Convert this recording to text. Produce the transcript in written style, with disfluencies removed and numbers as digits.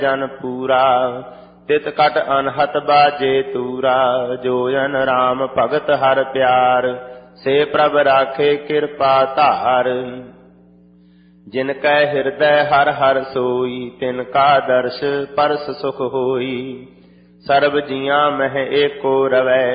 ਜਨ ਪੂਰਾ ਤਿਤ ਕਟ ਅਨਹਤ ਬਾਜੇ ਤੂਰਾ। ਜੋ ਜਨ ਰਾਮ ਭਗਤ ਹਰ ਪਿਆਰ ਸੇ ਪ੍ਰਭ ਰਾਖੇ ਕਿਰਪਾ ਧਾਰ। ਜਿਨ ਕੈ ਹਿਰਦੈ ਹਰ ਹਰ ਸੋਈ ਤਿਨ ਕਾ ਦਰਸ਼ ਪਰਸ ਸੁਖ ਹੋਈ। ਸਰਬ ਜੀਆਂ ਮਹਿ ਏਕੋ ਰਵੈ